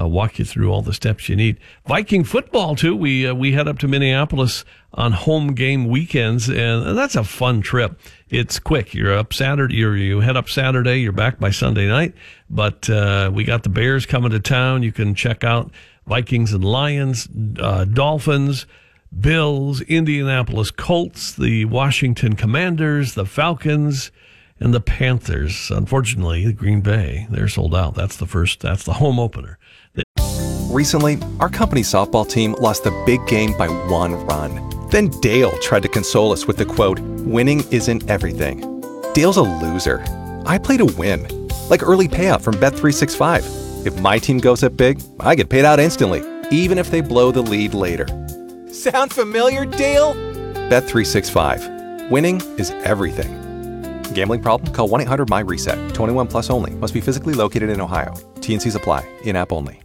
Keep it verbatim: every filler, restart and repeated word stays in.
uh, walk you through all the steps you need. Viking football, too. We uh, we head up to Minneapolis on home game weekends, and that's a fun trip. It's quick. You're up Saturday. You're, you head up Saturday. You're back by Sunday night. But uh, we got the Bears coming to town. You can check out Vikings and Lions, uh, Dolphins, Bills, Indianapolis Colts, the Washington Commanders, the Falcons, and the Panthers. Unfortunately, Green Bay, they're sold out. That's the first, that's the home opener. Recently, our company softball team lost the big game by one run. Then Dale tried to console us with the quote, "Winning isn't everything." Dale's a loser. I play to win, like early payout from Bet three sixty-five. If my team goes up big, I get paid out instantly, even if they blow the lead later. Sound familiar, Dale? Bet three sixty-five. Winning is everything. Gambling problem? Call one eight hundred M Y RESET. twenty-one plus only. Must be physically located in Ohio. T and C's apply. In-app only.